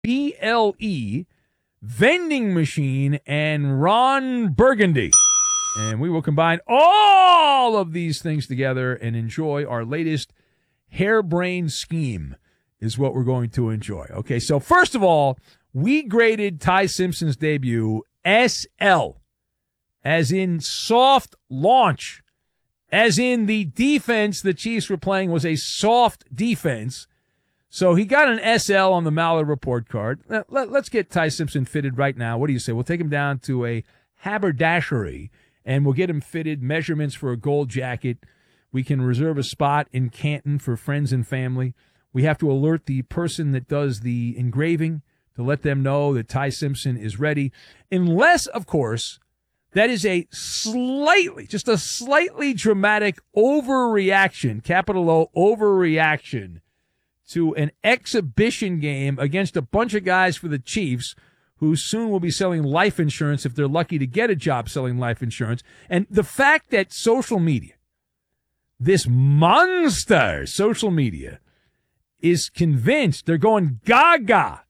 BLE, vending machine, and Ron Burgundy. And we will combine all of these things together and enjoy our latest harebrained scheme is what we're going to enjoy. Okay, so first of all, we graded Ty Simpson's debut SL, as in soft launch, as in the defense the Chiefs were playing was a soft defense. So he got an SL on the Mallard report card. Let's get Ty Simpson fitted right now. What do you say? We'll take him down to a haberdashery, and we'll get him fitted, measurements for a gold jacket. We can reserve a spot in Canton for friends and family. We have to alert the person that does the engraving to let them know that Ty Simpson is ready. Unless, of course, that is just a slightly dramatic overreaction, capital O, overreaction to an exhibition game against a bunch of guys for the Chiefs who soon will be selling life insurance if they're lucky to get a job selling life insurance. And the fact that social media, this monster social media, is convinced they're going gaga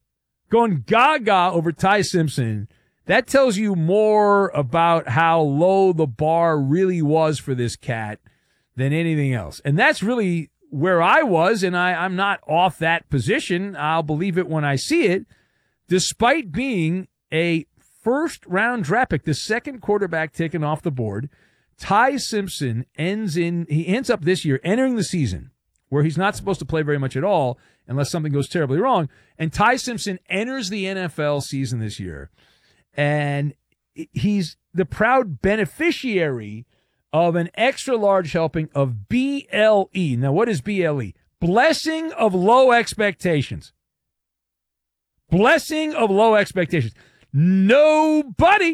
over Ty Simpson, that tells you more about how low the bar really was for this cat than anything else. And that's really where I was, and I'm not off that position. I'll believe it when I see it. Despite being a first-round draft pick, the second quarterback taken off the board, Ty Simpson ends up this year entering the season where he's not supposed to play very much at all unless something goes terribly wrong. And Ty Simpson enters the NFL season this year, and he's the proud beneficiary of an extra-large helping of BLE. Now, what is BLE? Blessing of low expectations. Blessing of low expectations. Nobody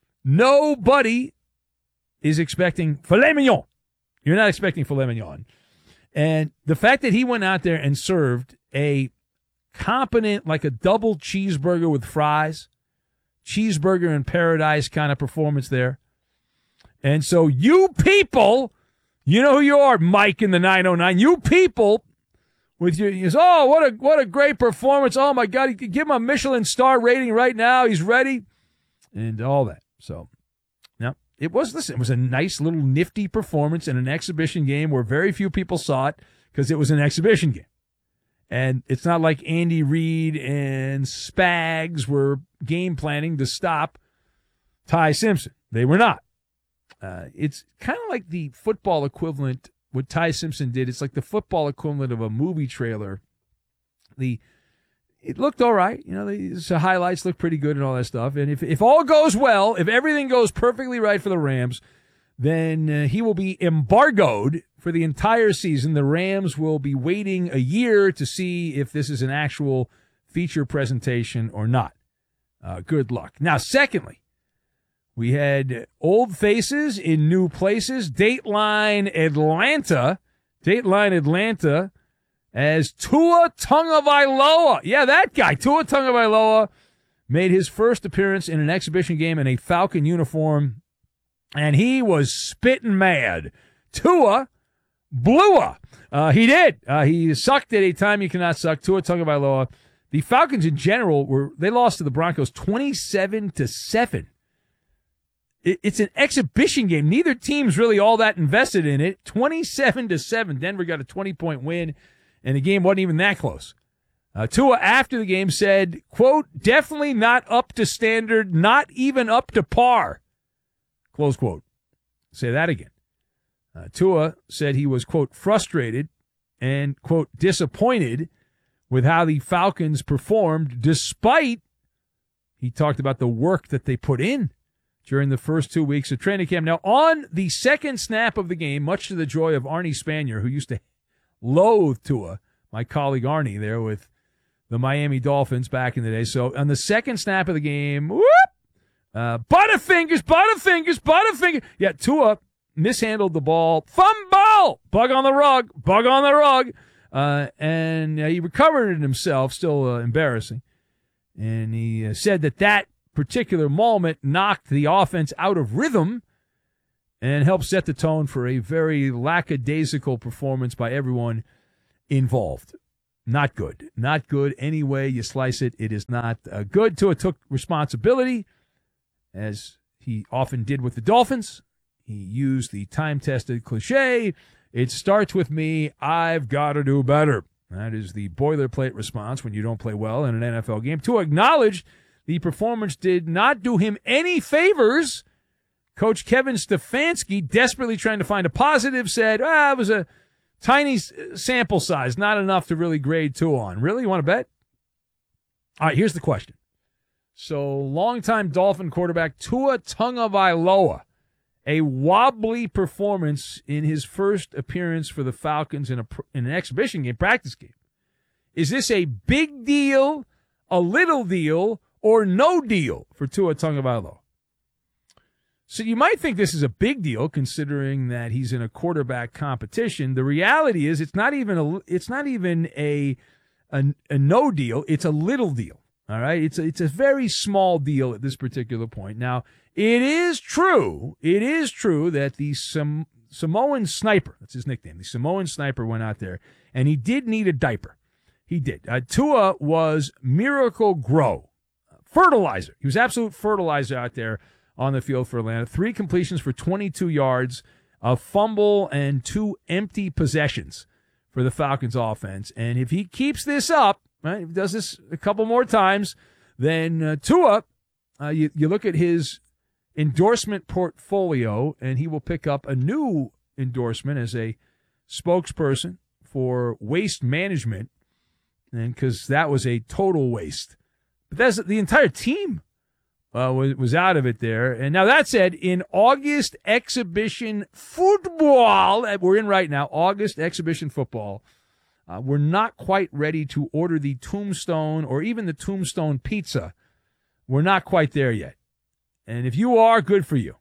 is expecting filet mignon. You're not expecting filet mignon. And the fact that he went out there and served a competent, like a double cheeseburger with fries, cheeseburger in paradise kind of performance there. And so you people, you know who you are, Mike in the 909. You people with your, what a great performance. Oh, my God, you could give him a Michelin star rating right now. He's ready. And all that. So, now, it was a nice little nifty performance in an exhibition game where very few people saw it because it was an exhibition game. And it's not like Andy Reid and Spags were game planning to stop Ty Simpson. They were not. It's kind of like the football equivalent, what Ty Simpson did. It's like the football equivalent of a movie trailer. It looked all right. The highlights look pretty good and all that stuff. And if all goes well, if everything goes perfectly right for the Rams, then he will be embargoed for the entire season. The Rams will be waiting a year to see if this is an actual feature presentation or not. Good luck. Now, secondly, we had old faces in new places. Dateline Atlanta, as Tua Tagovailoa. Yeah, that guy, Tua Tagovailoa, made his first appearance in an exhibition game in a Falcon uniform, and he was spitting mad. Tua blew up. He did. He sucked at a time you cannot suck. Tua Tagovailoa. The Falcons in general they lost to the Broncos 27-7. It's an exhibition game. Neither team's really all that invested in it. 27-7. Denver got a 20-point win, and the game wasn't even that close. Tua, after the game, said, quote, definitely not up to standard, not even up to par, close quote. Say that again. Tua said he was, quote, frustrated and, quote, disappointed with how the Falcons performed despite, he talked about the work that they put in during the first 2 weeks of training camp. Now, on the second snap of the game, much to the joy of Arnie Spanier, who used to loathe Tua, my colleague Arnie there with the Miami Dolphins back in the day. So on the second snap of the game, Butterfingers. Yeah, Tua mishandled the ball. Fumble! Bug on the rug. And he recovered it himself, still embarrassing. And he said that particular moment knocked the offense out of rhythm and helped set the tone for a very lackadaisical performance by everyone involved. Not good. Not good any way you slice it. It is not good. Tua took responsibility, as he often did with the Dolphins. He used the time-tested cliche, "It starts with me, I've got to do better." That is the boilerplate response when you don't play well in an NFL game. Tua acknowledged the performance did not do him any favors. Coach Kevin Stefanski, desperately trying to find a positive, said, it was a tiny sample size, not enough to really grade Tua on. Really? You want to bet? All right, here's the question. So, longtime Dolphin quarterback Tua Tagovailoa, a wobbly performance in his first appearance for the Falcons in an exhibition game, practice game. Is this a big deal, a little deal, or no deal for Tua Tagovailoa? So you might think this is a big deal considering that he's in a quarterback competition. The reality is it's not even a no deal, it's a little deal. All right? It's a very small deal at this particular point. Now, it is true that the Samoan Sniper, that's his nickname, the Samoan Sniper went out there, and he did need a diaper. He did. Tua was Miracle Grow, fertilizer. He was absolute fertilizer out there on the field for Atlanta. 3 completions for 22 yards, a fumble, and 2 empty possessions for the Falcons offense. And if he keeps this up, right, if he does this a couple more times, then Tua, you look at his endorsement portfolio, and he will pick up a new endorsement as a spokesperson for waste management, and because that was a total waste. But that's the entire team was out of it there. And now that said, in August exhibition football that we're in right now, August exhibition football, we're not quite ready to order the Tombstone or even the Tombstone pizza. We're not quite there yet. And if you are, good for you.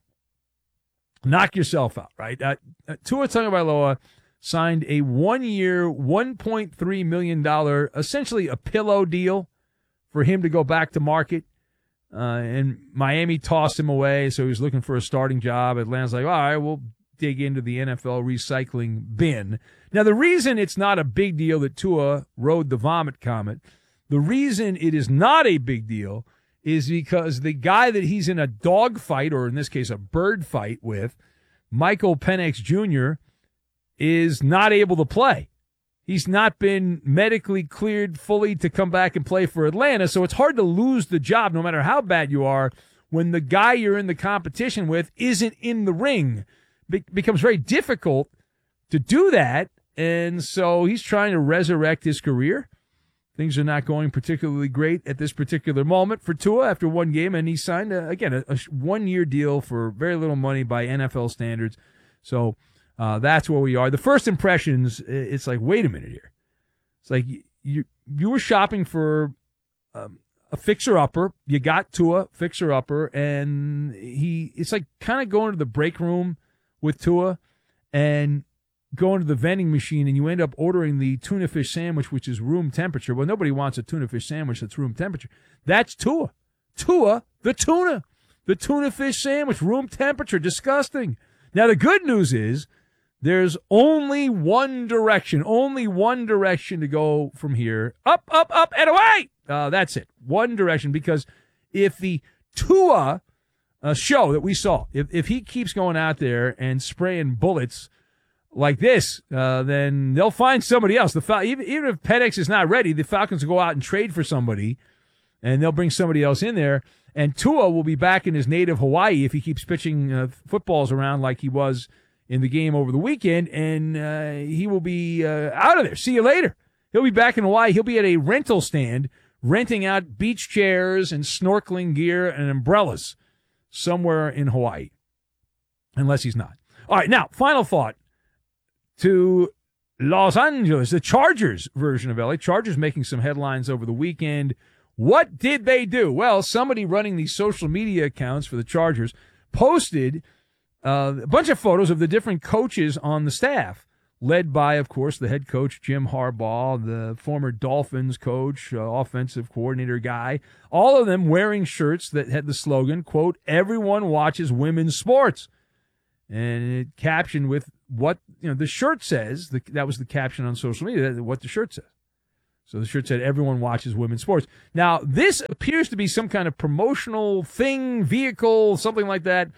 Knock yourself out, right? Tua Tagovailoa signed a 1-year, $1.3 million, essentially a pillow deal for him to go back to market. And Miami tossed him away, so he was looking for a starting job. Atlanta's like, all right, we'll dig into the NFL recycling bin. Now, the reason it's not a big deal that Tua rode the vomit comet, the reason it is not a big deal is because the guy that he's in a dog fight, or in this case a bird fight with, Michael Penix Jr., is not able to play. He's not been medically cleared fully to come back and play for Atlanta, so it's hard to lose the job no matter how bad you are when the guy you're in the competition with isn't in the ring. It becomes very difficult to do that, and so he's trying to resurrect his career. Things are not going particularly great at this particular moment for Tua after one game, and he signed, a 1-year deal for very little money by NFL standards. So that's where we are. The first impressions, it's like, wait a minute here. It's like you were shopping for a fixer-upper. You got Tua, fixer-upper, and it's like kind of going to the break room with Tua and going to the vending machine, and you end up ordering the tuna fish sandwich, which is room temperature. Well, nobody wants a tuna fish sandwich that's room temperature. That's Tua. Tua, the tuna fish sandwich, room temperature, disgusting. Now, the good news is there's only one direction to go from here. Up, up, up, and away. That's it. One direction, because if the Tua show that we saw, if he keeps going out there and spraying bullets like this, then they'll find somebody else. Even if Penix is not ready, the Falcons will go out and trade for somebody, and they'll bring somebody else in there. And Tua will be back in his native Hawaii if he keeps pitching footballs around like he was in the game over the weekend, and he will be out of there. See you later. He'll be back in Hawaii. He'll be at a rental stand renting out beach chairs and snorkeling gear and umbrellas somewhere in Hawaii, unless he's not. All right, now, final thought to Los Angeles, the Chargers version of LA. Chargers making some headlines over the weekend. What did they do? Well, somebody running the social media accounts for the Chargers posted a bunch of photos of the different coaches on the staff, led by, of course, the head coach, Jim Harbaugh, the former Dolphins coach, offensive coordinator guy, all of them wearing shirts that had the slogan, quote, "Everyone watches women's sports." And it captioned with what the shirt says. That was the caption on social media, what the shirt says. So the shirt said, "Everyone watches women's sports." Now, this appears to be some kind of promotional thing, vehicle, something like that.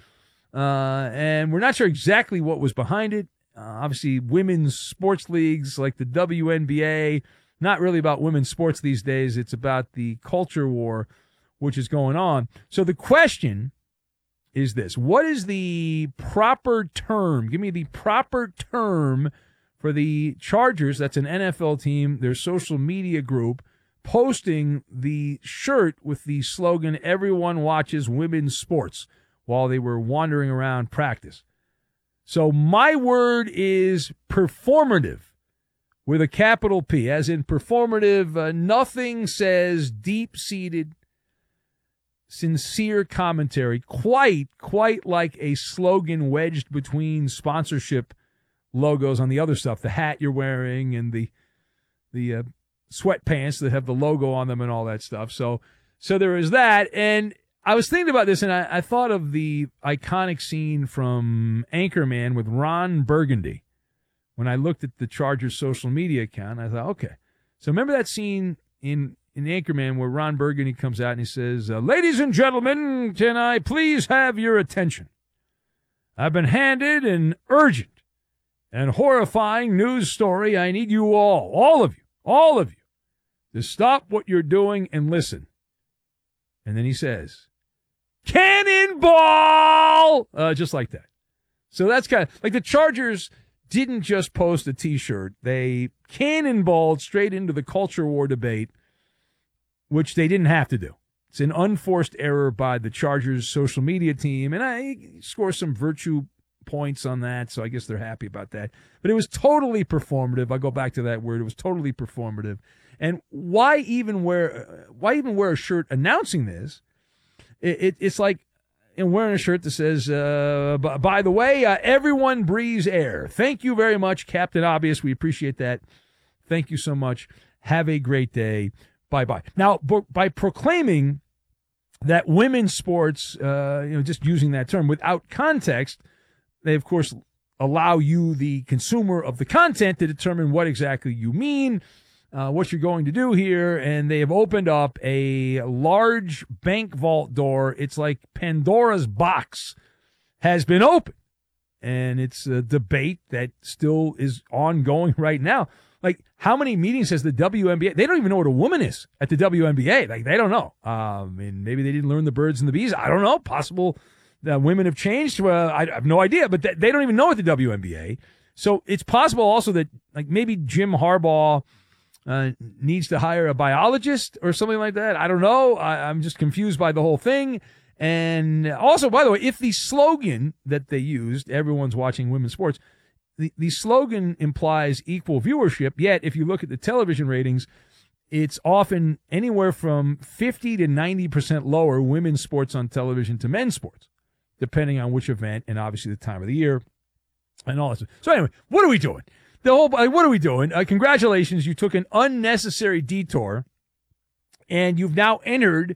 And we're not sure exactly what was behind it. Obviously, women's sports leagues like the WNBA, not really about women's sports these days. It's about the culture war which is going on. So the question is this: what is the proper term? Give me the proper term for the Chargers. That's an NFL team, their social media group, posting the shirt with the slogan, "Everyone watches women's sports," while they were wandering around practice. So my word is performative, with a capital P, as in performative. Nothing says deep-seated, sincere commentary quite like a slogan wedged between sponsorship logos on the other stuff, the hat you're wearing and the sweatpants that have the logo on them and all that stuff. So there is that. And I was thinking about this, and I thought of the iconic scene from Anchorman with Ron Burgundy. When I looked at the Chargers social media account, I thought, okay. So remember that scene in Anchorman where Ron Burgundy comes out and he says, "Ladies and gentlemen, can I please have your attention? I've been handed an urgent and horrifying news story. I need you all of you, to stop what you're doing and listen." And then he says, "Cannonball!" Just like that. So that's kind of like the Chargers didn't just post a T-shirt. They cannonballed straight into the culture war debate, which they didn't have to do. It's an unforced error by the Chargers social media team, and I score some virtue points on that, so I guess they're happy about that. But it was totally performative. I go back to that word. It was totally performative. And why even wear a shirt announcing this? It's like wearing a shirt that says, "By the way, everyone breathes air. Thank you very much, Captain Obvious. We appreciate that. Thank you so much. Have a great day. Bye-bye." Now, by proclaiming that women's sports, just using that term without context, they, of course, allow you, the consumer of the content, to determine what exactly you mean, what you're going to do here. And they have opened up a large bank vault door. It's like Pandora's box has been opened. And it's a debate that still is ongoing right now. Like, how many meetings has the WNBA? They don't even know what a woman is at the WNBA. Like, they don't know. And maybe they didn't learn the birds and the bees. I don't know. Possible that women have changed. I have no idea. But they don't even know at the WNBA. So it's possible also that, like, maybe Jim Harbaugh needs to hire a biologist or something like that. I don't know. I'm just confused by the whole thing. And also, by the way, if the slogan that they used, "Everyone's watching women's sports," the slogan implies equal viewership, yet if you look at the television ratings, it's often anywhere from 50 to 90% lower women's sports on television to men's sports, depending on which event and obviously the time of the year and all that stuff. So anyway, what are we doing? What are we doing? Congratulations, you took an unnecessary detour, and you've now entered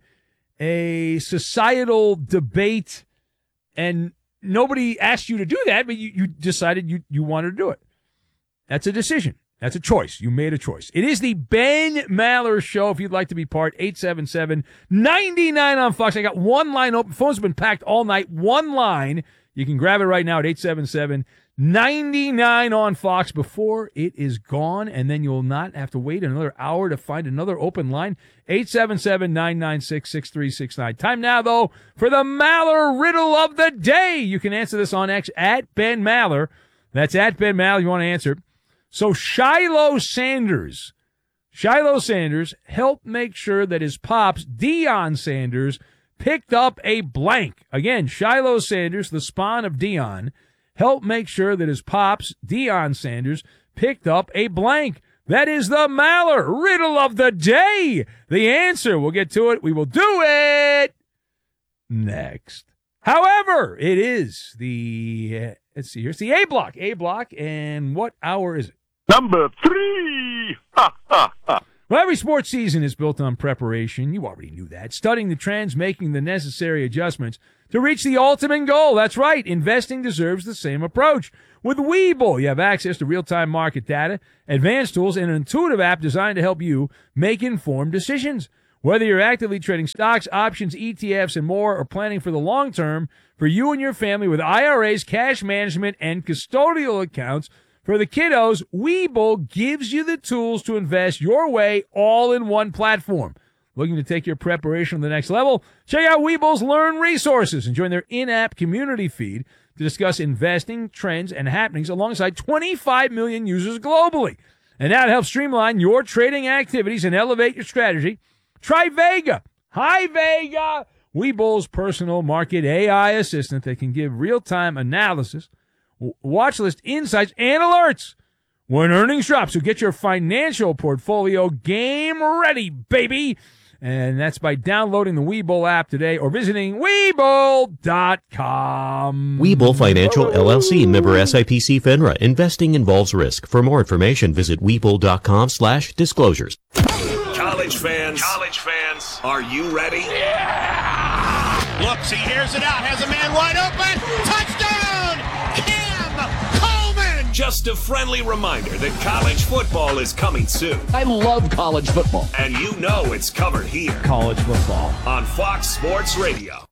a societal debate, and nobody asked you to do that, but you decided you wanted to do it. That's a decision. That's a choice. You made a choice. It is the Ben Maller Show. If you'd like to be part, 877-99 on Fox. I got one line open. Phones have been packed all night. One line. You can grab it right now at 877-99 on Fox before it is gone, and then you'll not have to wait another hour to find another open line. 877-996-6369. Time now, though, for the Maller Riddle of the Day. You can answer this on X at Ben Maller. That's at Ben Maller if you want to answer. So Shiloh Sanders helped make sure that his pops, Deion Sanders, picked up a blank. Again, Shiloh Sanders, the spawn of Deion, helped make sure that his pops, Deion Sanders, picked up a blank. That is the Maller Riddle of the Day. The answer, we'll get to it. We will do it next. However, it is the, let's see here, it's the A block, and what hour is it? Number 3. Ha, ha, ha. Well, every sports season is built on preparation. You already knew that. Studying the trends, making the necessary adjustments to reach the ultimate goal. That's right. Investing deserves the same approach. With Webull, you have access to real-time market data, advanced tools, and an intuitive app designed to help you make informed decisions. Whether you're actively trading stocks, options, ETFs, and more, or planning for the long term, for you and your family with IRAs, cash management, and custodial accounts, for the kiddos, Webull gives you the tools to invest your way all in one platform. Looking to take your preparation to the next level? Check out Webull's Learn resources and join their in-app community feed to discuss investing, trends, and happenings alongside 25 million users globally. And that helps streamline your trading activities and elevate your strategy. Try Vega. Hi, Vega. Webull's personal market AI assistant that can give real-time analysis, watch list insights, and alerts when earnings drop. So get your financial portfolio game ready, baby. And that's by downloading the Webull app today or visiting Webull.com. Webull Financial LLC, member SIPC FINRA. Investing involves risk. For more information, visit Webull.com/disclosures. College fans, are you ready? Yeah! Looks, he airs it out, has a man wide open. Touchdown! Cam Coleman! Just a friendly reminder that college football is coming soon. I love college football. And you know it's covered here. College football. On Fox Sports Radio.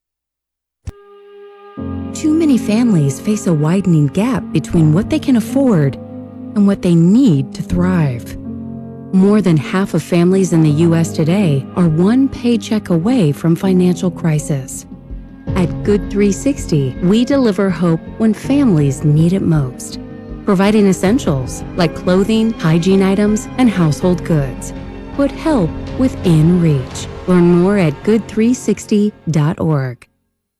Too many families face a widening gap between what they can afford and what they need to thrive. More than half of families in the U.S. today are one paycheck away from financial crisis. At Good 360, we deliver hope when families need it most, providing essentials like clothing, hygiene items, and household goods. Put help within reach. Learn more at good360.org.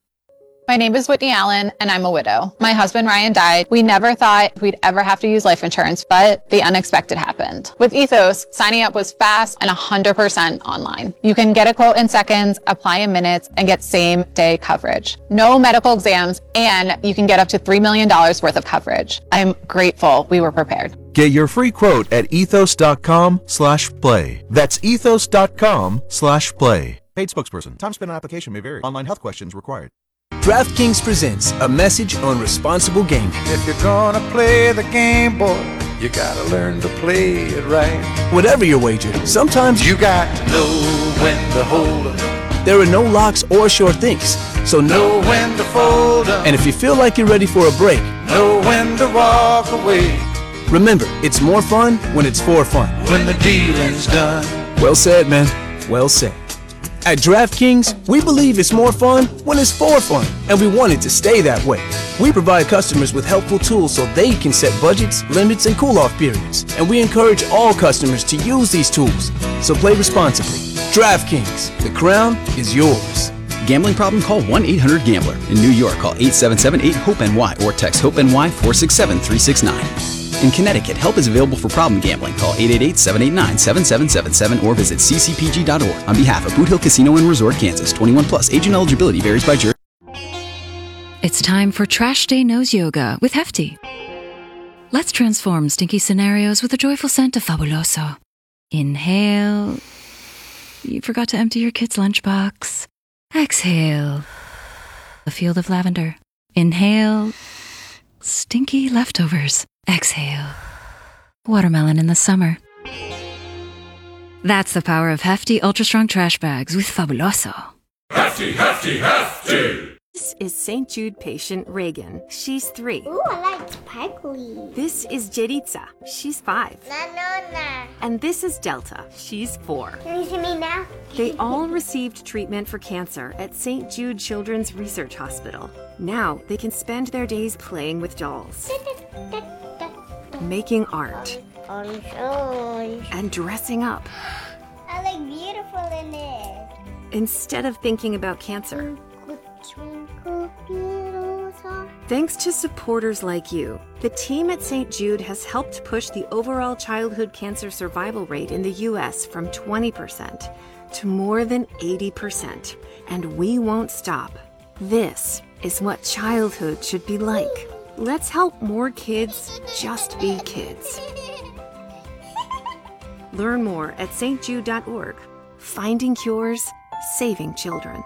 My name is Whitney Allen, and I'm a widow. My husband, Ryan, died. We never thought we'd ever have to use life insurance, but the unexpected happened. With Ethos, signing up was fast and 100% online. You can get a quote in seconds, apply in minutes, and get same-day coverage. No medical exams, and you can get up to $3 million worth of coverage. I'm grateful we were prepared. Get your free quote at ethos.com/play. That's ethos.com/play. Paid spokesperson. Time spent on application may vary. Online health questions required. DraftKings presents a message on responsible gaming. If you're gonna play the game, boy, you gotta learn to play it right. Whatever your wager, sometimes you got to know when to hold 'em. There are no locks or sure things, so know when to fold 'em. And if you feel like you're ready for a break, know when to walk away. Remember, it's more fun when it's for fun. When the dealing's done. Well said, man. Well said. At DraftKings, we believe it's more fun when it's for fun, and we want it to stay that way. We provide customers with helpful tools so they can set budgets, limits, and cool-off periods, and we encourage all customers to use these tools. So play responsibly. DraftKings, the crown is yours. Gambling problem? Call 1-800-GAMBLER. In New York, call 877-8-HOPE-NY or text HOPE-NY 467-369. In Connecticut, help is available for problem gambling. Call 888-789-7777 or visit ccpg.org. On behalf of Boot Hill Casino and Resort, Kansas, 21 plus. Age and eligibility varies by jurisdiction. It's time for Trash Day Nose Yoga with Hefty. Let's transform stinky scenarios with a joyful scent of Fabuloso. Inhale. You forgot to empty your kid's lunchbox. Exhale. A field of lavender. Inhale. Stinky leftovers. Exhale. Watermelon in the summer. That's the power of Hefty Ultra Strong Trash Bags with Fabuloso. Hefty, Hefty, Hefty! This is St. Jude patient Reagan. She's 3. Ooh, I like sparkly. This is Jeritza. She's 5. Na. And this is Delta. She's 4. Can you see me now? They all received treatment for cancer at St. Jude Children's Research Hospital. Now they can spend their days playing with dolls, making art, and dressing up. I look beautiful in it. Instead of thinking about cancer. Thanks to supporters like you, the team at St. Jude has helped push the overall childhood cancer survival rate in the U.S. from 20% to more than 80%. And we won't stop. This is what childhood should be like. Let's help more kids just be kids. Learn more at stjude.org. Finding cures, saving children.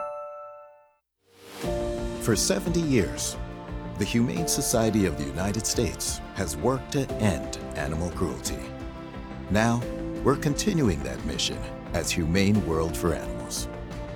For 70 years, the Humane Society of the United States has worked to end animal cruelty. Now, we're continuing that mission as Humane World for Animals.